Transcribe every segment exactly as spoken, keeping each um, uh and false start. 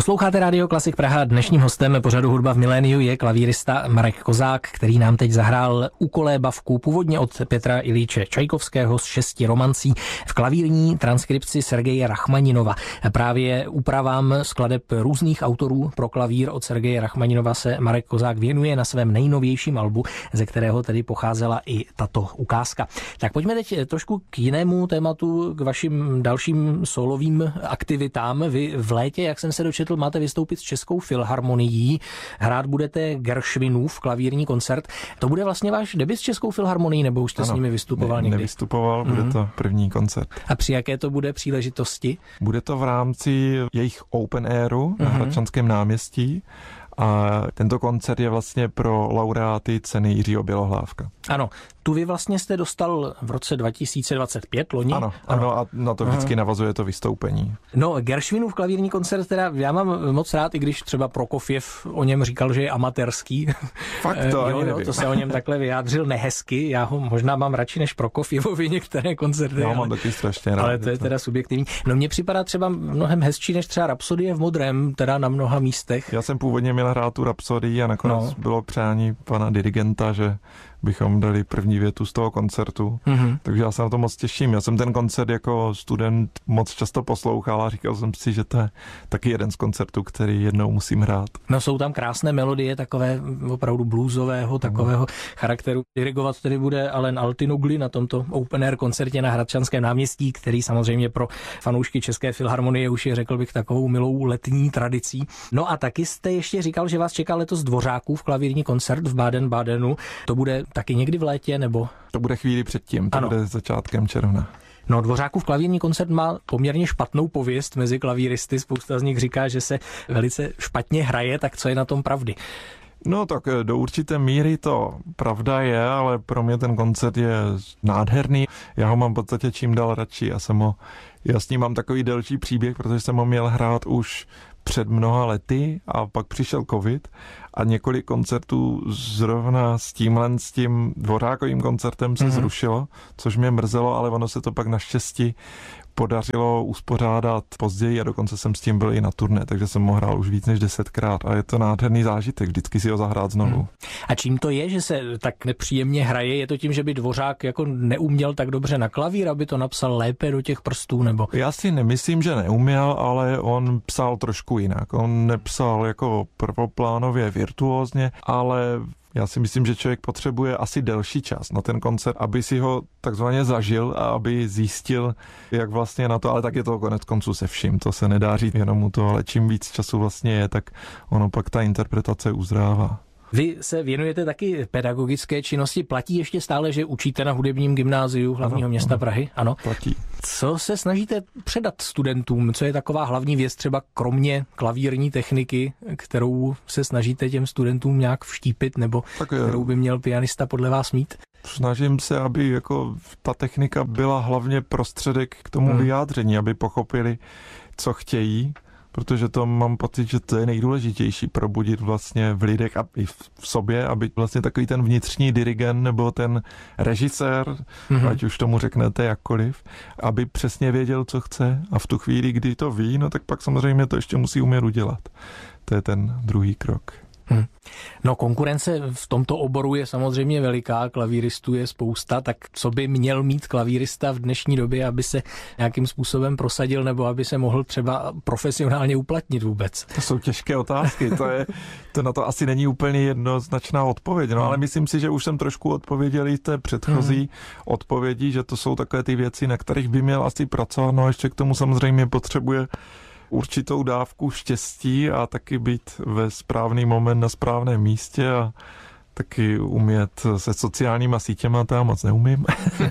Posloucháte Rádio Klasik Praha. Dnešním hostem pořadu Hudba v miléniu je klavírista Marek Kozák, který nám teď zahrál ukolébavku původně od Petra Iljiče Čajkovského z šesti romancí v klavírní transkripci Sergeje Rachmaninova. Právě úpravám skladeb různých autorů pro klavír od Sergeje Rachmaninova se Marek Kozák věnuje na svém nejnovějším albu, ze kterého tedy pocházela i tato ukázka. Tak pojďme teď trošku k jinému tématu, k vašim dalším solovým aktivitám. Vy v létě, jak jsem se dočetl, máte vystoupit s Českou filharmonií. Hrát budete Gershwinův klavírní koncert. To bude vlastně váš debut s Českou filharmonií, nebo už jste ano, s nimi vystupoval ne, někdy? Nevystupoval, bude mm-hmm. to první koncert. A při jaké to bude příležitosti? Bude to v rámci jejich open airu mm-hmm. na Hradčanském náměstí. A tento koncert je vlastně pro laureáty ceny Jiřího Bělohlávka. Ano, tu vy vlastně jste dostal v roce dva tisíce dvacet pět, loni? Ano, ano, a na to vždycky Aha. navazuje to vystoupení. No, Gershwinův klavírní koncert, teda já mám moc rád, i když třeba Prokofjev o něm říkal, že je amatérský. Fakt to jo, ani jo, to se o něm takhle vyjádřil nehezky. Já ho možná mám radši než Prokofjevovi některé koncerty. Já ale, mám taky strašně rád. Ale to je teda subjektivní. No mně připadá třeba mnohem hezčí než třeba Rapsodie v modrém, teda na mnoha místech. Já jsem původně měl hrát tu Rapsodii a nakonec no. bylo přání pana dirigenta, že bychom dali první větu z toho koncertu. Mm-hmm. Takže já se na to moc těším. Já jsem ten koncert jako student moc často poslouchal a říkal jsem si, že to je taky jeden z koncertů, který jednou musím hrát. No jsou tam krásné melodie, takové opravdu bluesového, takového no. charakteru. Dirigovat tedy bude Alen Altinogli na tomto open air koncertě na Hradčanském náměstí, který samozřejmě pro fanoušky České filharmonie už je, řekl bych, takovou milou letní tradicí. No a taky jste ještě říkal, že vás čeká letos Dvořákův klavírní koncert v Baden-Badenu. To bude taky někdy v létě, nebo? To bude chvíli předtím, to ano. bude začátkem června. No, Dvořákův klavírní koncert má poměrně špatnou pověst mezi klavíristy. Spousta z nich říká, že se velice špatně hraje, tak co je na tom pravdy? No tak do určité míry to pravda je, ale pro mě ten koncert je nádherný. Já ho mám v podstatě čím dál radši. Já jsem ho, já s ním mám takový delší příběh, protože jsem ho měl hrát už před mnoha lety a pak přišel covid a několik koncertů zrovna s tímhle, s tím Dvořákovým koncertem se mm-hmm. zrušilo, což mě mrzelo, ale ono se to pak naštěstí podařilo uspořádat později a dokonce jsem s tím byl i na turné, takže jsem ho hrál už víc než desetkrát a je to nádherný zážitek, vždycky si ho zahrát znovu. Hmm. A čím to je, že se tak nepříjemně hraje? Je to tím, že by Dvořák jako neuměl tak dobře na klavír, aby to napsal lépe do těch prstů, nebo? Já si nemyslím, že neuměl, ale on psal trošku jinak. On nepsal jako prvoplánově virtuózně, ale já si myslím, že člověk potřebuje asi delší čas na ten koncert, aby si ho takzvaně zažil a aby zjistil, jak vlastně na to, ale tak je to konec konců se vším, to se nedá říct jenom u toho, ale čím víc času vlastně je, tak ono pak ta interpretace uzrává. Vy se věnujete taky pedagogické činnosti. Platí ještě stále, že učíte na hudebním gymnáziu hlavního ano, města ano, Prahy? Ano. Platí. Co se snažíte předat studentům? Co je taková hlavní věc třeba kromě klavírní techniky, kterou se snažíte těm studentům nějak vštípit, nebo tak, kterou by měl pianista podle vás mít? Snažím se, aby jako ta technika byla hlavně prostředek k tomu hmm. vyjádření, aby pochopili, co chtějí, protože to mám pocit, že to je nejdůležitější, probudit vlastně v lidech a i v sobě, aby vlastně takový ten vnitřní dirigent nebo ten režisér, mm-hmm. ať už tomu řeknete jakkoliv, aby přesně věděl, co chce a v tu chvíli, kdy to ví, no tak pak samozřejmě to ještě musí umět udělat. To je ten druhý krok. Hmm. No, konkurence v tomto oboru je samozřejmě veliká, klavíristů je spousta, tak co by měl mít klavírista v dnešní době, aby se nějakým způsobem prosadil nebo aby se mohl třeba profesionálně uplatnit vůbec? To jsou těžké otázky, to, je, to na to asi není úplně jednoznačná odpověď, no hmm. ale myslím si, že už jsem trošku odpověděl i té předchozí hmm. odpovědi, že to jsou takové ty věci, na kterých by měl asi pracovat, no a ještě k tomu samozřejmě potřebuje určitou dávku štěstí a taky být ve správný moment na správném místě a taky umět se sociálníma sítěma, to já moc neumím.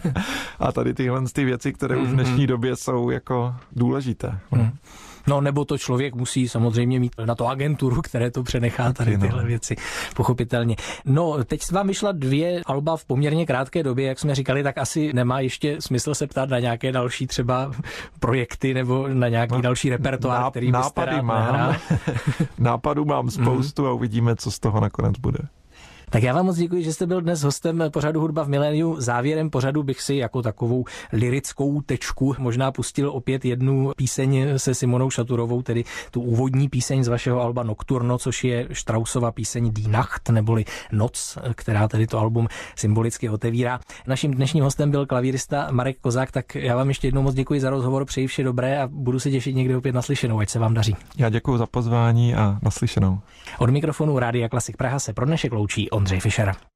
A tady tyhle ty věci, které už v dnešní době jsou jako důležité. Mm. No nebo to člověk musí samozřejmě mít na to agenturu, které to přenechá tady tyhle no. věci, pochopitelně. No, teď vám vyšla dvě alba v poměrně krátké době, jak jsme říkali, tak asi nemá ještě smysl se ptát na nějaké další třeba projekty nebo na nějaký no, další repertoár, ná, který byste rád mám. nehrál. Nápadů mám spoustu a uvidíme, co z toho nakonec bude. Tak já vám moc děkuji, že jste byl dnes hostem pořadu Hudba v miléniu. Závěrem pořadu bych si jako takovou lyrickou tečku možná pustil opět jednu píseň se Simonou Šaturovou, tedy tu úvodní píseň z vašeho alba Nocturno, což je Straussova píseň Die Nacht, neboli Noc, která tedy to album symbolicky otevírá. Naším dnešním hostem byl klavírista Marek Kozák, tak já vám ještě jednou moc děkuji za rozhovor, přeji vše dobré a budu se těšit někdy opět naslyšenou, ať se vám daří. Já děkuji za pozvání a naslyšenou. Od mikrofonu Rádia Klasik Praha se pro dnešek loučí Ondřej Fischer.